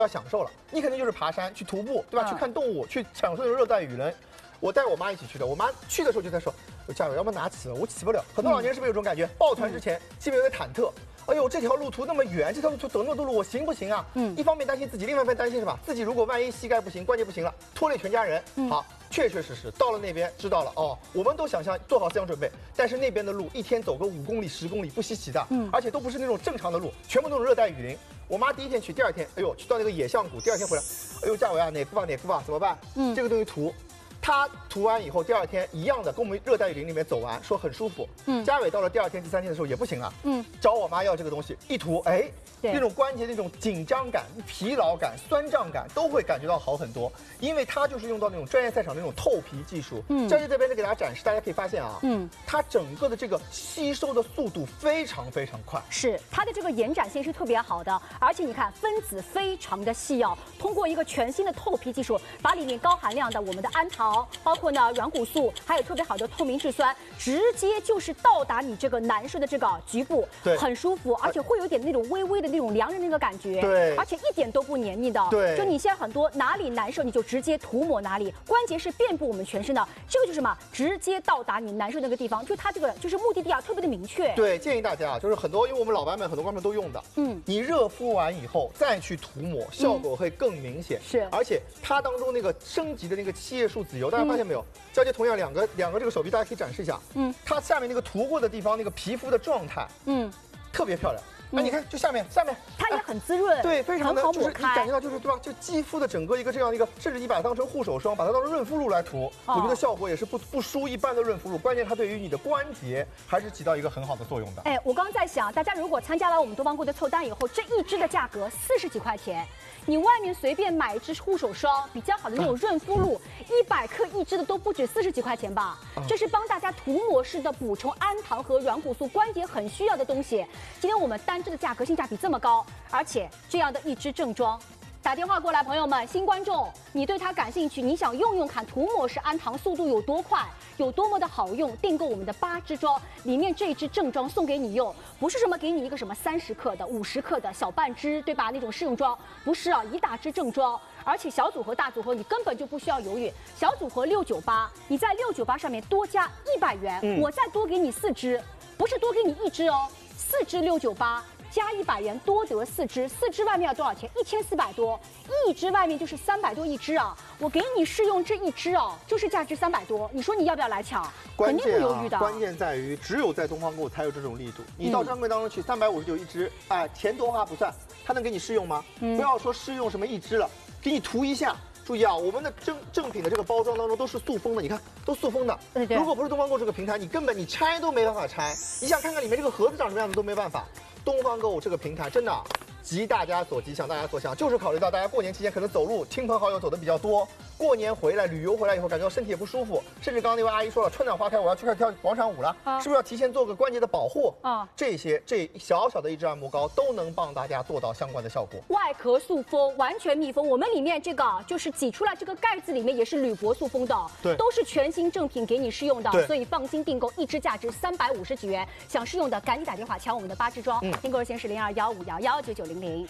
要享受了，你肯定就是爬山、去徒步，对吧？去看动物，去享受那种热带雨林。我带我妈一起去的，我妈去的时候就在说：“家友，要不要拿起了？我起不了。”很多老年人是不是有这种感觉？抱团之前心里有点忐忑。哎呦，这条路途那么远，这条路途走那么多路，我行不行啊？一方面担心自己，另外一方面担心什么？自己如果万一膝盖不行、关节不行了，拖累全家人。好，确确实实到了那边知道了哦，我们都想象做好思想准备，但是那边的路一天走个5公里、10公里不稀奇的，而且都不是那种正常的路，全部都是热带雨林。我妈第一天去，第二天，哎呦，去到那个野象谷，第二天回来，哎呦，家伟啊，哪副啊，怎么办？这个东西涂。他涂完以后，第二天一样的跟我们热带雨林里面走完，说很舒服。嘉伟到了第2天、第3天的时候也不行了。找我妈要这个东西，一涂，哎，那种关节那种紧张感、疲劳感、酸胀感都会感觉到好很多，因为它就是用到那种专业赛场那种透皮技术。教练这边给大家展示，大家可以发现啊，它整个的这个吸收的速度非常非常快。 是它的这个延展性是特别好的，而且你看分子非常的细哦，通过一个全新的透皮技术，把里面高含量的我们的氨糖。包括呢软骨素，还有特别好的透明质酸，直接就是到达你这个难受的这个局部， 对， 很舒服，而且会有点那种微微的那种凉人那个感觉， 对， 而且一点都不黏腻的， 对， 就你现在很多哪里难受你就直接涂抹哪里，关节是遍布我们全身的，这个就是什么，直接到达你难受那个地方，就它这个就是目的地啊特别的明确。 对，建议大家啊，就是很多因为我们老板们很多观众都用的，你热敷完以后再去涂抹，效果会更明显， 是， 而且它当中那个升级的那个七叶树籽油。大家发现没有？娇姐同样两个这个手臂，大家可以展示一下。它下面那个涂过的地方，那个皮肤的状态，特别漂亮。那你看，就下面， 它也很滋润， 对，非常的， 好就是你感觉到就是对吧？就肌肤的整个一个这样一个，甚至你把它当成护手霜，把它当成润肤露来涂，我觉得效果也是不输一般的润肤露。关键它对于你的关节还是起到一个很好的作用的。 哎，我刚刚在想，大家如果参加了我们多邦购的凑单以后，这一支的价格40几块钱。你外面随便买一支护手霜，比较好的那种润肤露，100克一支的都不止40几块钱吧？这是帮大家涂抹式的补充氨糖和软骨素，关节很需要的东西。今天我们单支的价格性价比这么高，而且这样的一支正装。打电话过来，朋友们，新观众，你对它感兴趣，你想用用看涂抹式氨糖速度有多快，有多么的好用，订购我们的8支装，里面这一支正装送给你用，不是什么给你一个什么30克的、50克的小半支，对吧？那种试用装，不是啊，一大支正装，而且小组合、大组合你根本就不需要犹豫，小组合698，你在698上面多加100元，我再多给你4支，不是多给你1支哦，4支698。加100元多得4支，4支外面要多少钱？1400多，一支外面就是300多一支啊！我给你试用这一支哦，就是价值300多，你说你要不要来抢？肯定不犹豫的。 关键在于只有在东方购才有这种力度，你到专柜当中去359一支，哎，钱多花不算，他能给你试用吗？不要说试用什么一支了，给你涂一下。注意啊，我们的正品的这个包装当中都是塑封的，你看都塑封的。 对， 如果不是东方购这个平台，你根本你拆都没办法拆。你想看看里面这个盒子长什么样子都没办法。东方购这个平台真的急大家所急，想大家所想，就是考虑到大家过年期间可能走路，亲朋好友走的比较多，过年回来旅游回来以后，感觉到身体也不舒服，甚至刚刚那位阿姨说了，春暖花开，我要去跳广场舞了，是不是要提前做个关节的保护？这小小的一支按摩膏都能帮大家做到相关的效果。 外壳塑封，完全密封，我们里面这个就是挤出来这个盖子里面也是铝箔塑封的， 对， 都是全新正品给你试用的，所以放心订购，一支价值350几元，想试用的赶紧打电话抢我们的8支装，订购热线是0215119900。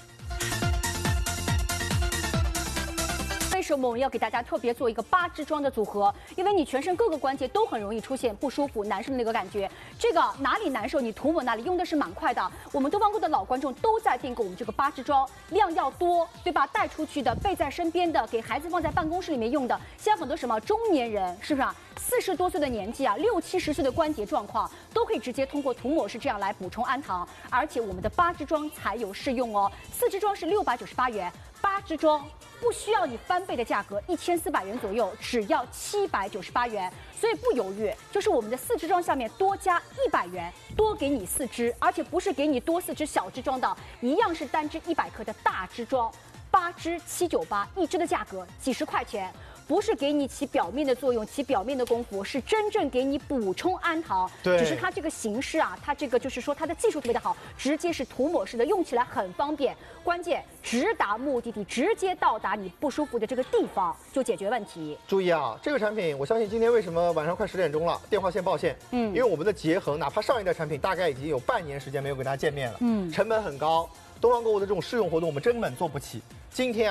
为什么我们要给大家特别做一个8支装的组合？因为你全身各个关节都很容易出现不舒服、难受的那个感觉。这个哪里难受，你涂抹哪里，用的是蛮快的。我们东方购的老观众都在订购我们这个8支装，量要多，对吧？带出去的、备在身边的、给孩子放在办公室里面用的，现在很多什么中年人，是不是啊？40多岁的年纪啊，60、70岁的关节状况，都可以直接通过涂抹式这样来补充氨糖。而且我们的8支装才有试用哦，4支装是698元。8支装不需要你翻倍的价格，1400元左右，只要798元，所以不犹豫，就是我们的4支装下面多加100元，多给你4支，而且不是给你多4支小支装的，一样是单支100克的大支装，8支798，一支的价格几十块钱。不是给你起表面的作用、起表面的功夫，是真正给你补充氨糖。 对， 只是它这个形式啊，它这个就是说它的技术特别的好，直接是涂抹式的，用起来很方便。关键直达目的地，直接到达你不舒服的这个地方，就解决问题。 注意啊，这个产品，我相信今天为什么晚上快10点钟了，电话线报线？因为我们的洁恒，哪怕上一代产品大概已经有半年时间没有跟大家见面了，成本很高。 东方购物的这种试用活动我们根本做不起。今天啊。